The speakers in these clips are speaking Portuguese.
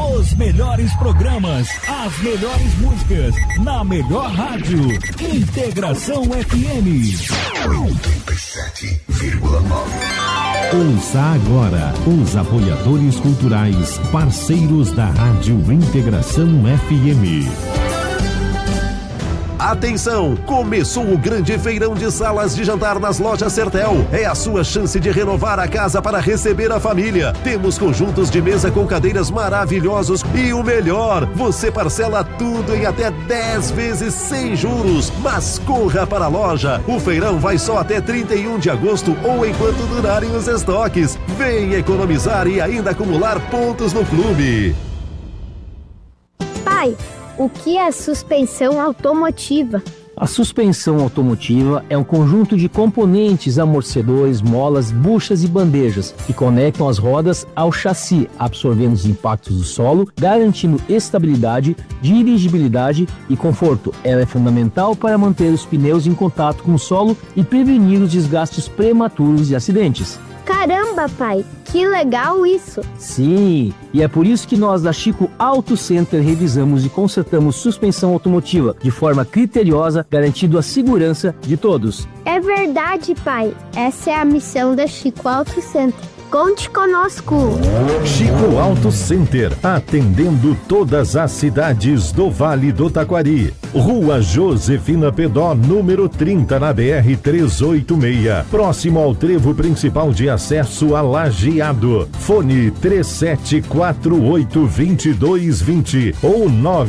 Os melhores programas, as melhores músicas, na melhor rádio. Integração FM 87,9. Ouça agora os apoiadores culturais, parceiros da Rádio Integração FM. Atenção! Começou o grande feirão de salas de jantar nas lojas Sertel. É a sua chance de renovar a casa para receber a família. Temos conjuntos de mesa com cadeiras maravilhosos e o melhor, você parcela tudo em até 10 vezes sem juros. Mas corra para a loja. O feirão vai só até 31 de agosto ou enquanto durarem os estoques. Vem economizar e ainda acumular pontos no clube. Pai, o que é suspensão automotiva? A suspensão automotiva é um conjunto de componentes, amortecedores, molas, buchas e bandejas que conectam as rodas ao chassi, absorvendo os impactos do solo, garantindo estabilidade, dirigibilidade e conforto. Ela é fundamental para manter os pneus em contato com o solo e prevenir os desgastes prematuros e acidentes. Caramba, pai, que legal isso! Sim, e é por isso que nós da Chico Auto Center revisamos e consertamos suspensão automotiva de forma criteriosa, garantindo a segurança de todos. É verdade, pai. Essa é a missão da Chico Auto Center. Conte conosco. Chico Auto Center, atendendo todas as cidades do Vale do Taquari. Rua Josefina Pedó, número 30, na BR-386. Próximo ao trevo principal de acesso a Lajeado. Fone 3748-2220 ou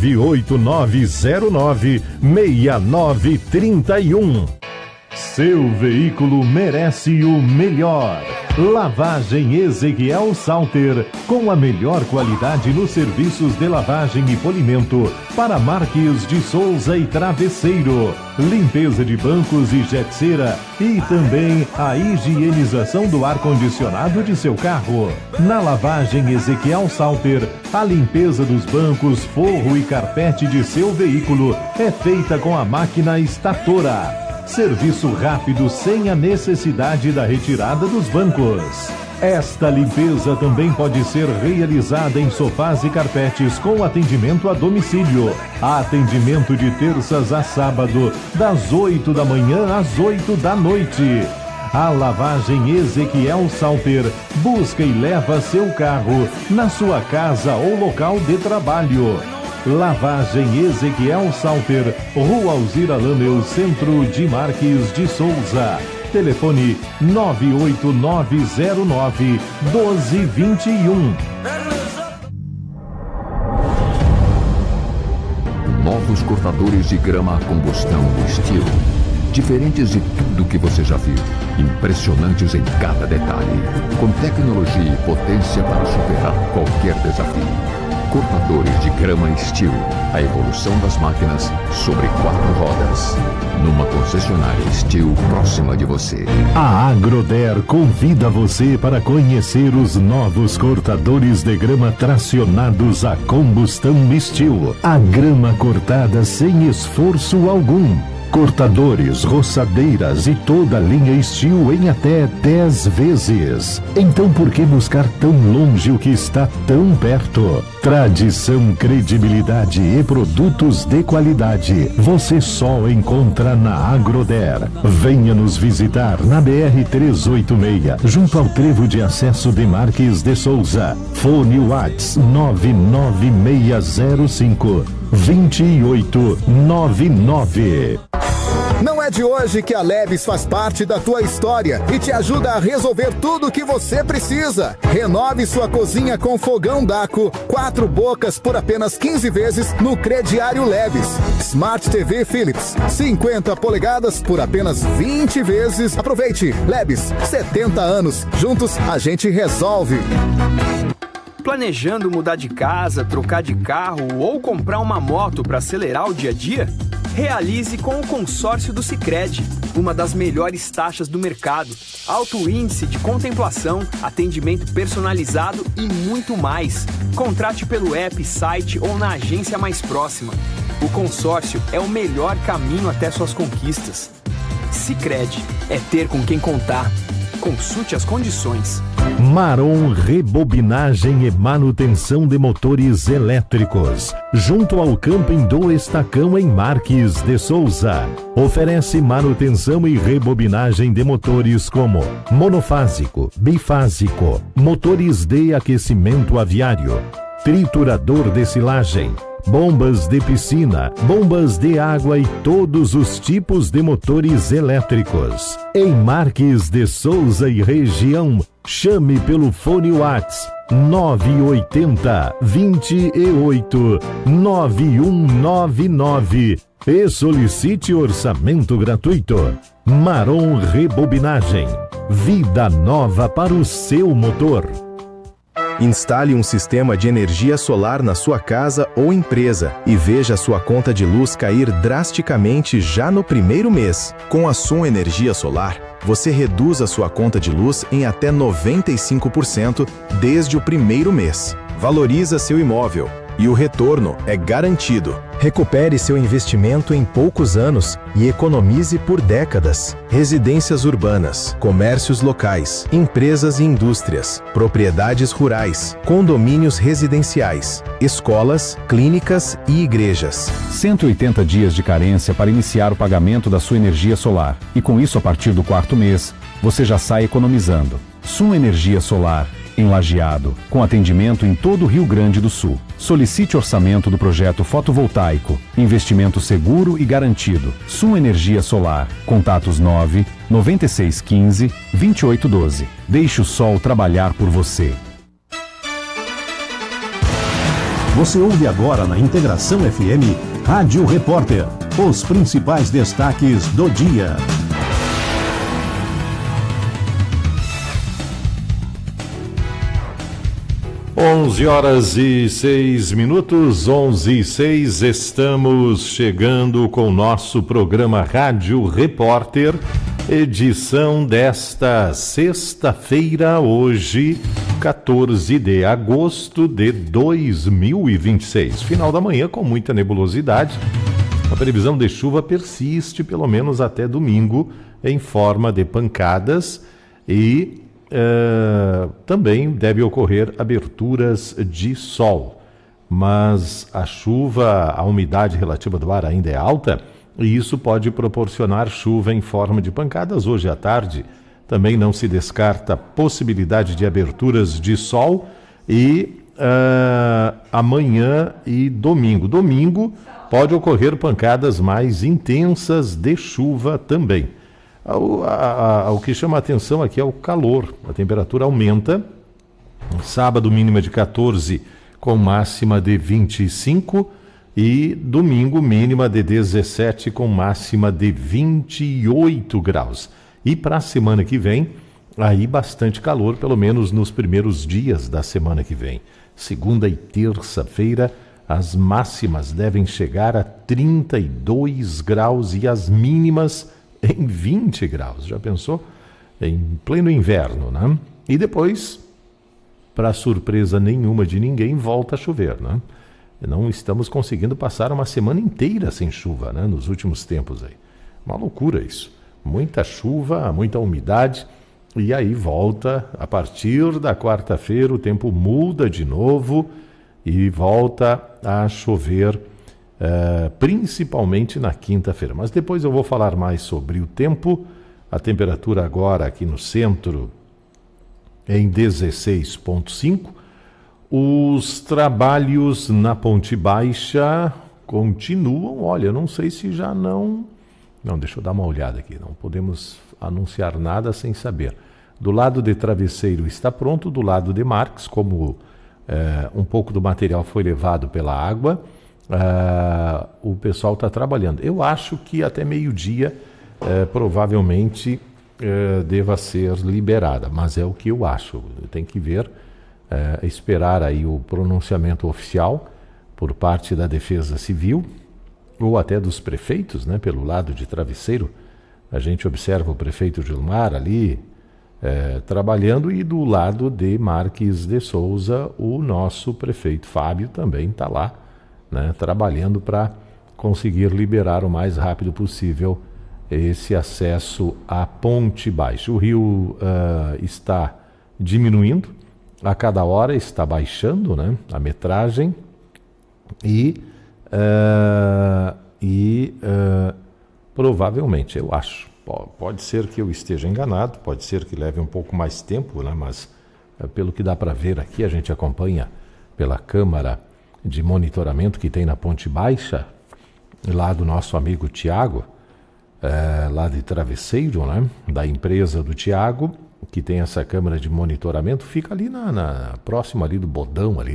98909-6931. Seu veículo merece o melhor. Lavagem Ezequiel Salter, com a melhor qualidade nos serviços de lavagem e polimento para Marques de Souza e Travesseiro, limpeza de bancos e jetceira e também a higienização do ar-condicionado de seu carro. Na lavagem Ezequiel Salter, a limpeza dos bancos, forro e carpete de seu veículo é feita com a máquina Estatora. Serviço rápido sem a necessidade da retirada dos bancos. Esta limpeza também pode ser realizada em sofás e carpetes com atendimento a domicílio. Atendimento de terças a sábado, das 8 da manhã às 8 da noite. A lavagem Ezequiel Salter busca e leva seu carro na sua casa ou local de trabalho. Lavagem Ezequiel Salter, Rua Alzira Lameu, Centro de Marques de Souza. Telefone 98909-1221. Novos cortadores de grama a combustão Steel. Diferentes de tudo que você já viu. Impressionantes em cada detalhe. Com tecnologia e potência para superar qualquer desafio. Cortadores de grama Steel. A evolução das máquinas sobre 4 rodas. Numa concessionária Steel próxima de você. A Agroder convida você para conhecer os novos cortadores de grama tracionados a combustão Steel. A grama cortada sem esforço algum. Cortadores, roçadeiras e toda a linha Steel em até 10 vezes. Então por que buscar tão longe o que está tão perto? Tradição, credibilidade e produtos de qualidade você só encontra na Agroder. Venha nos visitar na BR-386, junto ao trevo de acesso de Marques de Souza. Fone Whats 99605-2899. Não é de hoje que a Lebes faz parte da tua história e te ajuda a resolver tudo o que você precisa. Renove sua cozinha com fogão Daco, 4 bocas por apenas 15 vezes no crediário Lebes. Smart TV Philips, 50 polegadas por apenas 20 vezes. Aproveite, Lebes, 70 anos. Juntos a gente resolve. Planejando mudar de casa, trocar de carro ou comprar uma moto para acelerar o dia a dia? Realize com o consórcio do Sicredi, uma das melhores taxas do mercado, alto índice de contemplação, atendimento personalizado e muito mais. Contrate pelo app, site ou na agência mais próxima. O consórcio é o melhor caminho até suas conquistas. Sicredi, é ter com quem contar. Consulte as condições. Marom Rebobinagem e Manutenção de Motores Elétricos, junto ao Camping do Estacão em Marques de Souza. Oferece manutenção e rebobinagem de motores como monofásico, bifásico, motores de aquecimento aviário, triturador de silagem, bombas de piscina, bombas de água e todos os tipos de motores elétricos. Em Marques de Souza e região, chame pelo fone WhatsApp 980 28 9199 e solicite orçamento gratuito. Marom Rebobinagem, vida nova para o seu motor. Instale um sistema de energia solar na sua casa ou empresa e veja sua conta de luz cair drasticamente já no primeiro mês. Com a Sun Energia Solar, você reduz a sua conta de luz em até 95% desde o primeiro mês. Valoriza seu imóvel e o retorno é garantido. Recupere seu investimento em poucos anos e economize por décadas. Residências urbanas, comércios locais, empresas e indústrias, propriedades rurais, condomínios residenciais, escolas, clínicas e igrejas. 180 dias de carência para iniciar o pagamento da sua energia solar. E com isso, a partir do 4º mês, você já sai economizando. Sun Energia Solar, em Lajeado, com atendimento em todo o Rio Grande do Sul. Solicite orçamento do projeto fotovoltaico. Investimento seguro e garantido. Sun Energia Solar. Contatos 9 9615 2812. Deixe o sol trabalhar por você. Você ouve agora na Integração FM, Rádio Repórter. Os principais destaques do dia. 11h06, 11h06, estamos chegando com o nosso programa Rádio Repórter, edição desta sexta-feira, hoje, 14 de agosto de 2026. Final da manhã com muita nebulosidade. A previsão de chuva persiste pelo menos até domingo em forma de pancadas e também deve ocorrer aberturas de sol, mas a chuva, a umidade relativa do ar ainda é alta e isso pode proporcionar chuva em forma de pancadas hoje à tarde. Também não se descarta a possibilidade de aberturas de sol e amanhã e domingo. Domingo pode ocorrer pancadas mais intensas de chuva também. O que chama a atenção aqui é o calor. A temperatura aumenta. Sábado mínima de 14 com máxima de 25 e domingo mínima de 17 com máxima de 28 graus. E para a semana que vem, aí bastante calor, pelo menos nos primeiros dias da semana que vem. Segunda e terça-feira, as máximas devem chegar a 32 graus e as mínimas em 20 graus, já pensou? Em pleno inverno, né? E depois, para surpresa nenhuma de ninguém, volta a chover, né? Não estamos conseguindo passar uma semana inteira sem chuva, né? Nos últimos tempos aí. Uma loucura isso. Muita chuva, muita umidade, e aí volta, a partir da quarta-feira, o tempo muda de novo e volta a chover, principalmente na quinta-feira. Mas depois eu vou falar mais sobre o tempo. A temperatura agora aqui no centro é em 16,5. Os trabalhos na Ponte Baixa continuam. Olha, eu não sei se já não... Não, deixa eu dar uma olhada aqui. Não podemos anunciar nada sem saber. Do lado de Travesseiro está pronto, do lado de Marques, como um pouco do material foi levado pela água, o pessoal está trabalhando. Eu acho que até meio-dia provavelmente deva ser liberada, mas é o que eu acho. Tem que ver, esperar aí o pronunciamento oficial por parte da Defesa Civil ou até dos prefeitos, né? Pelo lado de Travesseiro, a gente observa o prefeito Gilmar ali trabalhando, e do lado de Marques de Souza, o nosso prefeito Fábio também está lá, né, trabalhando para conseguir liberar o mais rápido possível esse acesso à Ponte Baixa. O rio está diminuindo, a cada hora está baixando, né, a metragem e provavelmente, eu acho, pode ser que eu esteja enganado, pode ser que leve um pouco mais tempo, né, mas pelo que dá para ver aqui, a gente acompanha pela câmara de monitoramento que tem na Ponte Baixa, lá do nosso amigo Tiago, lá de Travesseiro, né, da empresa do Tiago, que tem essa câmara de monitoramento, fica ali próximo ali do bodão, ali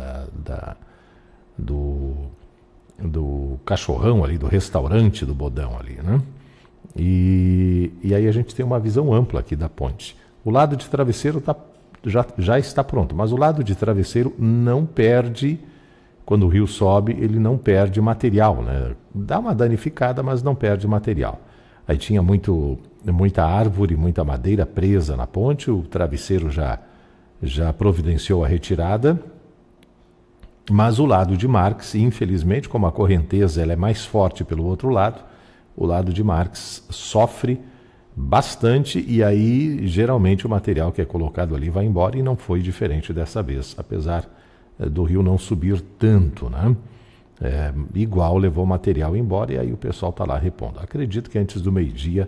do cachorrão ali, do restaurante do bodão ali, né? E aí a gente tem uma visão ampla aqui da ponte. O lado de Travesseiro já está pronto, mas o lado de Travesseiro não perde, quando o rio sobe, ele não perde material, né? Dá uma danificada, mas não perde material. Aí tinha muita árvore, muita madeira presa na ponte, o Travesseiro já providenciou a retirada, mas o lado de Marques, infelizmente, como a correnteza ela é mais forte pelo outro lado, o lado de Marques sofre bastante e aí geralmente o material que é colocado ali vai embora e não foi diferente dessa vez, apesar do rio não subir tanto, né? Igual levou o material embora e aí o pessoal está lá repondo. Acredito que antes do meio-dia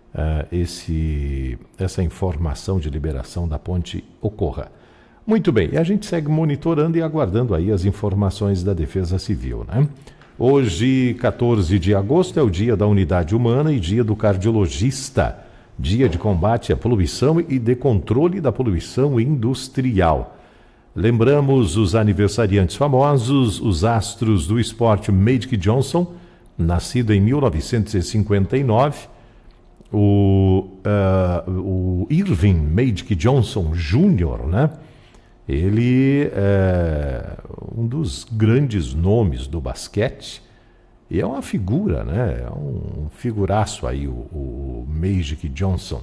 essa informação de liberação da ponte ocorra. Muito bem, e a gente segue monitorando e aguardando aí as informações da Defesa Civil, né? Hoje, 14 de agosto, é o dia da unidade humana e dia do cardiologista, dia de combate à poluição e de controle da poluição industrial. Lembramos os aniversariantes famosos, os astros do esporte Magic Johnson, nascido em 1959, o Irving Magic Johnson Jr., né? Ele é um dos grandes nomes do basquete e é uma figura, né? É um figuraço aí, o Magic Johnson.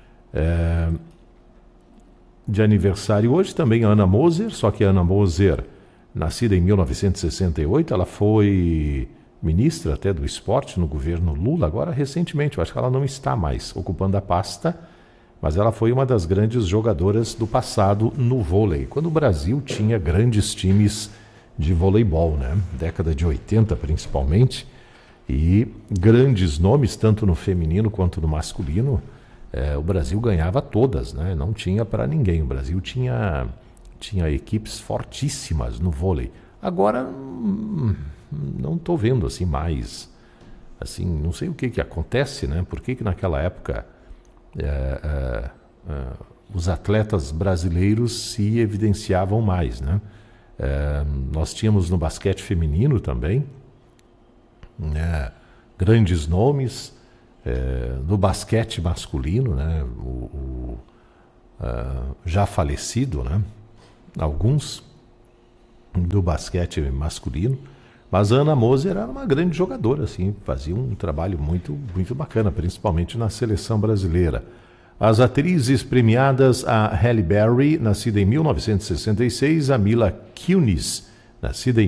De aniversário hoje também a Ana Moser, só que a Ana Moser, nascida em 1968, ela foi ministra até do esporte no governo Lula, agora recentemente, eu acho que ela não está mais ocupando a pasta, mas ela foi uma das grandes jogadoras do passado no vôlei, quando o Brasil tinha grandes times de voleibol, né? Década de 80 principalmente, e grandes nomes, tanto no feminino quanto no masculino. O Brasil ganhava todas, né? Não tinha para ninguém. O Brasil tinha equipes fortíssimas no vôlei. Agora, não estou vendo assim mais. Assim, não sei o que acontece, né? Por que naquela época os atletas brasileiros se evidenciavam mais, né? Nós tínhamos no basquete feminino também grandes nomes. No basquete masculino, né, já falecido, né, alguns do basquete masculino, mas a Ana Moser era uma grande jogadora, assim, fazia um trabalho muito, muito bacana, principalmente na seleção brasileira. As atrizes premiadas, a Halle Berry, nascida em 1966, a Mila Kunis, nascida em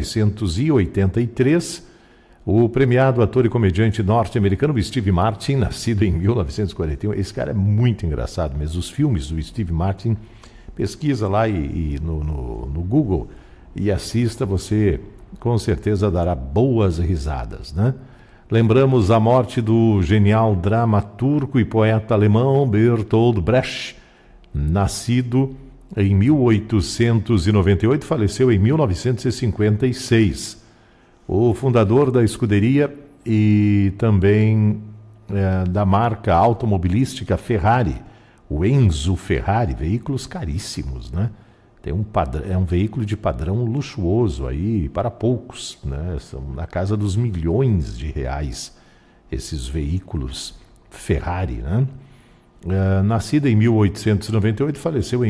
1983, o premiado ator e comediante norte-americano Steve Martin, nascido em 1941. Esse cara é muito engraçado mesmo. Os filmes do Steve Martin, pesquisa lá no Google e assista, você com certeza dará boas risadas, né? Lembramos a morte do genial dramaturgo e poeta alemão Bertolt Brecht, nascido em 1898, faleceu em 1956. O fundador da escuderia e também da marca automobilística Ferrari, o Enzo Ferrari, veículos caríssimos, né? Tem é um veículo de padrão luxuoso aí para poucos, né? São na casa dos milhões de reais esses veículos Ferrari, né? Nascido em 1898, faleceu em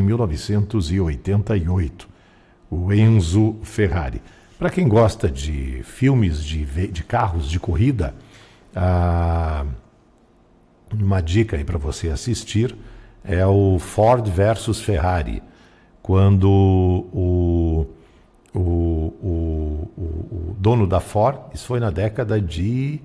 1988, o Enzo Ferrari. Para quem gosta de filmes de carros de corrida, uma dica aí para você assistir é o Ford versus Ferrari, quando o dono da Ford, isso foi na década de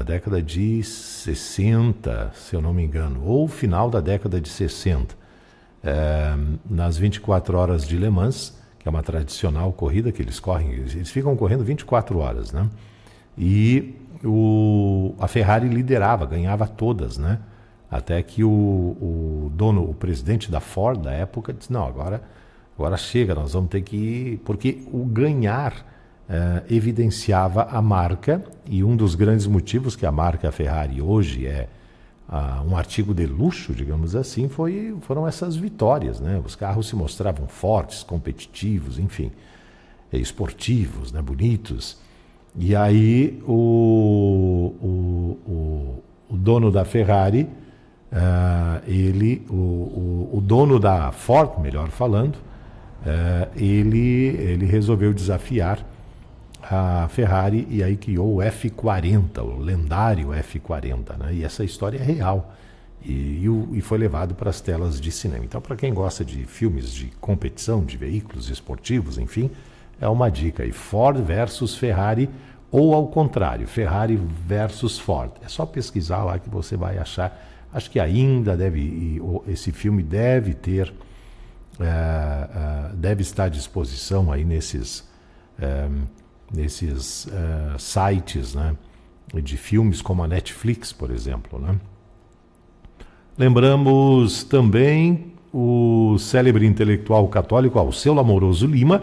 60, se eu não me engano, ou final da década de 60. nas 24 horas de Le Mans, que é uma tradicional corrida que eles correm, eles ficam correndo 24 horas, né? E a Ferrari liderava, ganhava todas, né? Até que o presidente da Ford da época disse, não, agora chega, nós vamos ter que ir, porque o ganhar evidenciava a marca, e um dos grandes motivos que a marca Ferrari hoje é um artigo de luxo, digamos assim, foram essas vitórias, né? Os carros se mostravam fortes, competitivos, enfim, esportivos, né? Bonitos. E aí o dono da Ferrari, o dono da Ford, melhor falando, ele resolveu desafiar a Ferrari e aí criou o F40, o lendário F40, né? E essa história é real e foi levado para as telas de cinema. Então, para quem gosta de filmes de competição, de veículos esportivos, enfim, é uma dica aí, Ford versus Ferrari, ou ao contrário, Ferrari versus Ford. É só pesquisar lá que você vai achar. Acho que ainda esse filme deve ter, deve estar à disposição aí nesses sites, né, de filmes como a Netflix, por exemplo, né? Lembramos também o célebre intelectual católico Alceu Lamoroso Lima,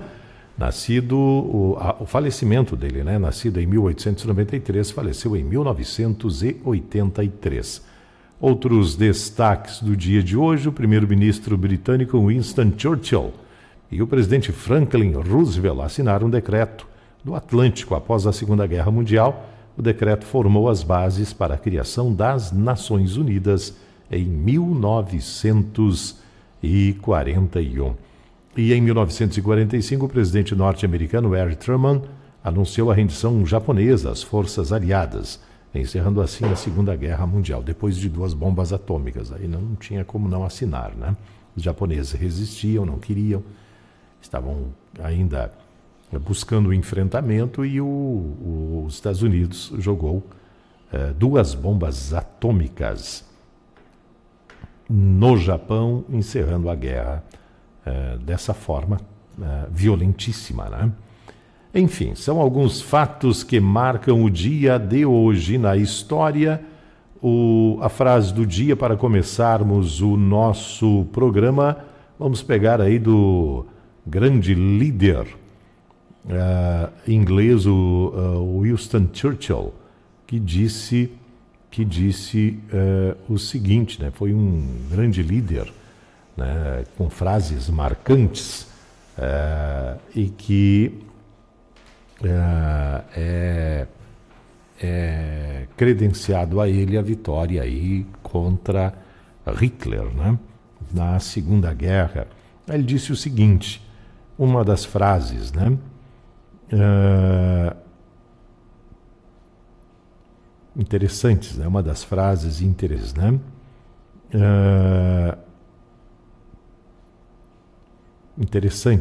o falecimento dele, né? Nascido em 1893, faleceu em 1983. Outros destaques do dia de hoje: o primeiro-ministro britânico Winston Churchill e o presidente Franklin Roosevelt assinaram um decreto do Atlântico após a Segunda Guerra Mundial. O decreto formou as bases para a criação das Nações Unidas em 1941. E em 1945, o presidente norte-americano Harry Truman anunciou a rendição japonesa às forças aliadas, encerrando assim a Segunda Guerra Mundial, depois de 2 bombas atômicas. Aí não tinha como não assinar, né? Os japoneses resistiam, não queriam, estavam ainda buscando o enfrentamento, e os Estados Unidos jogou 2 bombas atômicas no Japão, encerrando a guerra dessa forma violentíssima, né? Enfim, são alguns fatos que marcam o dia de hoje na história. A frase do dia para começarmos o nosso programa, vamos pegar aí do grande líder inglês, o Winston Churchill, que disse o seguinte, né? Foi um grande líder, né, com frases marcantes, e que é credenciado a ele a vitória aí contra Hitler, né, na Segunda Guerra. Ele disse o seguinte, uma das frases, né, interessantes, né, uma das frases interessantes, né, interessante,